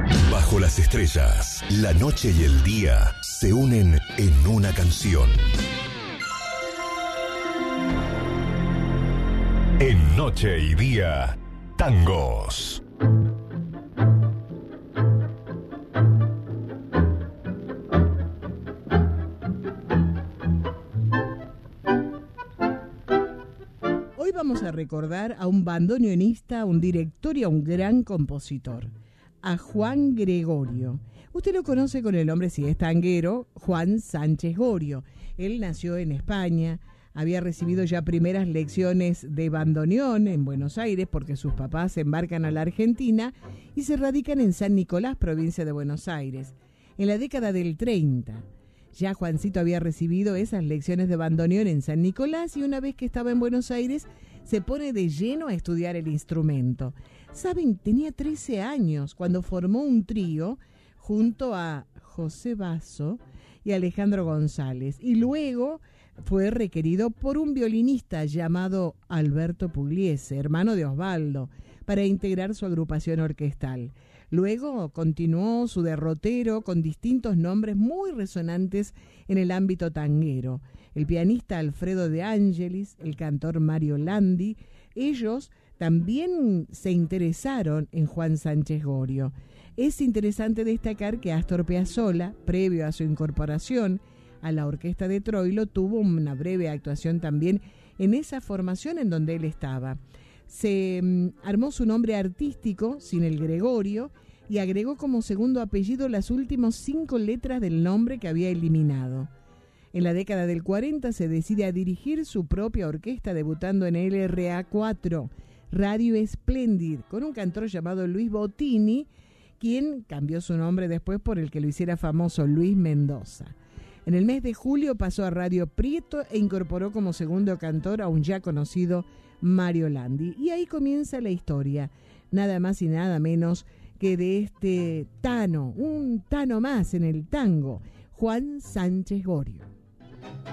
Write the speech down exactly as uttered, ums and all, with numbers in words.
Bajo las estrellas, la noche y el día se unen en una canción. En Noche y Día, tangos. Hoy vamos a recordar a un bandoneonista, a un director y a un gran compositor, a Juan Gregorio. Usted lo conoce con el nombre, si es tanguero, Juan Sánchez Gorio. Él nació en España, había recibido ya primeras lecciones de bandoneón en Buenos Aires porque sus papás se embarcan a la Argentina y se radican en San Nicolás, provincia de Buenos Aires, en la década del treinta. Ya Juancito había recibido esas lecciones de bandoneón en San Nicolás y una vez que estaba en Buenos Aires se pone de lleno a estudiar el instrumento. Saben, tenía trece años cuando formó un trío junto a José Basso y Alejandro González y luego fue requerido por un violinista llamado Alberto Pugliese, hermano de Osvaldo, para integrar su agrupación orquestal. Luego continuó su derrotero con distintos nombres muy resonantes en el ámbito tanguero. El pianista Alfredo De Angelis, el cantor Mario Landi, ellos también se interesaron en Juan Sánchez Gorio. Es interesante destacar que Astor Piazzolla, previo a su incorporación a la orquesta de Troilo, tuvo una breve actuación también en esa formación en donde él estaba. Se um, armó su nombre artístico sin el Gregorio y agregó como segundo apellido las últimas cinco letras del nombre que había eliminado. En la década del cuarenta se decide a dirigir su propia orquesta, debutando en L R A cuatro, Radio Splendid, con un cantor llamado Luis Bottini, quien cambió su nombre después por el que lo hiciera famoso, Luis Mendoza. En el mes de julio pasó a Radio Prieto e incorporó como segundo cantor a un ya conocido Mario Landi. Y ahí comienza la historia, nada más y nada menos que de este Tano, un Tano más en el tango, Juan Sánchez Gorio.